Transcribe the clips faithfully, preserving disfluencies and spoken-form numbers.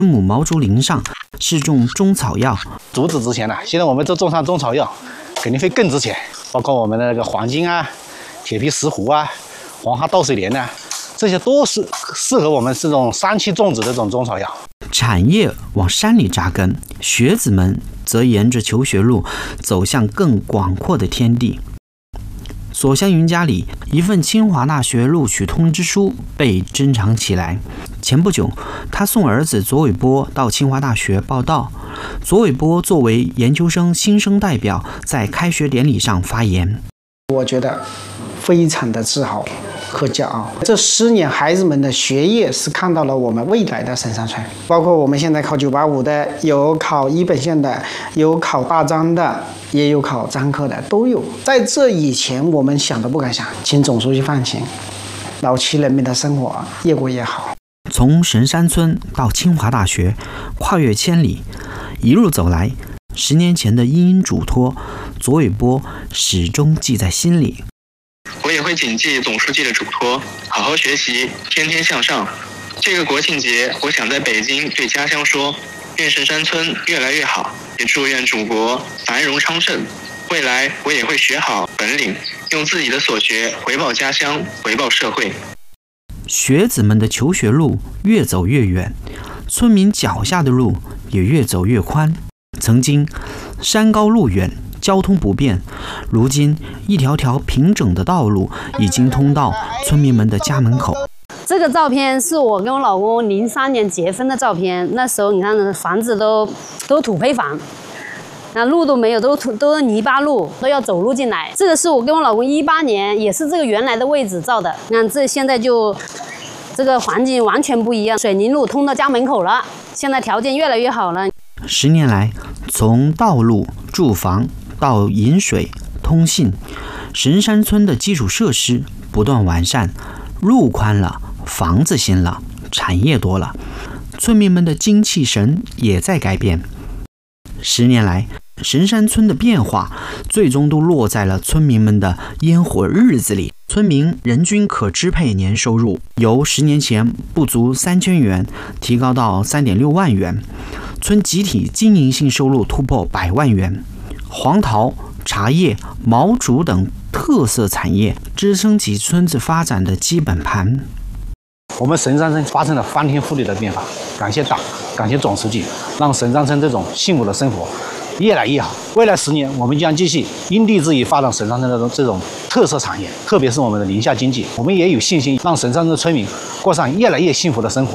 母毛竹林上是种中草药， 竹子值钱了，现在我们都种上中草药，肯定会更值钱。包括我们的那个黄金啊、铁皮石斛啊、黄花稻水莲啊，这些都是适合我们这种山区种植的这种中草药。 产业往山里扎根，学子们则沿着求学路走向更广阔的天地。所乡云家里，一份清华大学录取通知书被珍藏起来。前不久，他送儿子左伟波到清华大学报到。左伟波作为研究生新生代表，在开学典礼上发言。 我觉得非常的自豪和骄傲。这十年，孩子们的学业是看到了我们未来的神山村，包括我们现在考九八五的，有考一本线的，有考大专的，也有考专科的，都有。在这以前，我们想都不敢想，请总书记放心，老七人民的生活越过越好。 从神山村到清华大学，跨越千里，一路走来，十年前的殷殷嘱托，左伟波始终记在心里。 我也会谨记总书记的嘱托，好好学习，天天向上。这个国庆节，我想在北京对家乡说：愿神山村越来越好，也祝愿祖国繁荣昌盛。未来我也会学好本领，用自己的所学回报家乡，回报社会。 学子们的求学路越走越远，村民脚下的路也越走越宽。曾经山高路远，交通不便，如今一条条平整的道路已经通到村民们的家门口。 这个照片是我跟我老公零三年结婚的照片，那时候你看房子都都土坯房，那路都没有，都土都是泥巴路，都要走路进来。这个是我跟我老公一八年，也是这个原来的位置照的。你看这现在就这个环境完全不一样，水泥路通到家门口了，现在条件越来越好了。 十年来，从道路、住房到饮水、通信，神山村的基础设施不断完善，路宽了，房子新了，产业多了，村民们的精气神也在改变。十年来，神山村的变化最终都落在了村民们的烟火日子里。村民人均可支配年收入由十年前不足三千元提高到三点六万元，村集体经营性收入突破百万元。黄桃、茶叶、毛竹等特色产业支撑起村子发展的基本盘。 我们神山村发生了翻天覆地的变化，感谢党，感谢总书记，让神山村这种幸福的生活越来越好。未来十年，我们将继续因地制宜发展神山村的这种特色产业，特别是我们的林下经济。我们也有信心让神山村的村民过上越来越幸福的生活。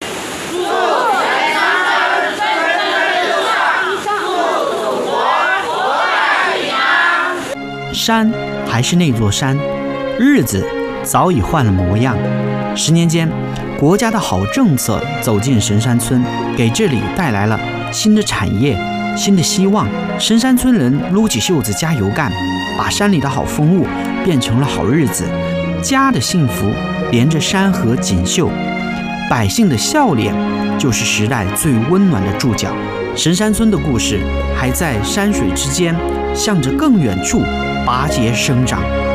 山还是那座山，日子早已换了模样。十年间，国家的好政策走进神山村，给这里带来了新的产业、新的希望。神山村人撸起袖子加油干，把山里的好风物变成了好日子。家的幸福连着山河锦绣，百姓的笑脸就是时代最温暖的注脚。神山村的故事还在山水之间，向着更远处拔节生长。